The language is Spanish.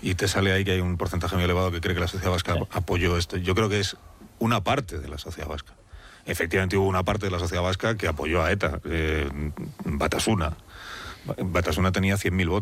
y te sale ahí que hay un porcentaje muy elevado que cree que la sociedad vasca apoyó esto. Yo creo que es una parte de la sociedad vasca. Efectivamente hubo una parte de la sociedad vasca que apoyó a ETA, Batasuna. Batasuna tenía 100.000 votos.